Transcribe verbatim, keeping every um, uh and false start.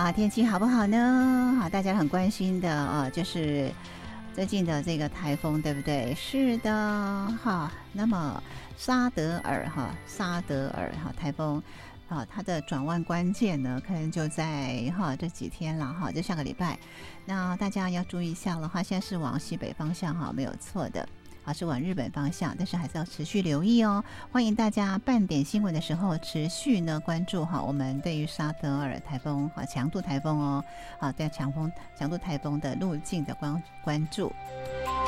啊，天气好不好呢？好，大家很关心的啊，就是最近的这个台风，对不对？是的，哈。那么沙德尔哈，沙德尔哈台风啊，它的转弯关键呢，可能就在哈这几天了哈，就下个礼拜。那大家要注意一下的话，现在是往西北方向哈，没有错的。啊，是往日本方向，但是还是要持续留意哦。欢迎大家半点新闻的时候持续呢关注哈，我们对于沙德尔台风啊强度台风哦，啊对强风强度台风的路径的关关注。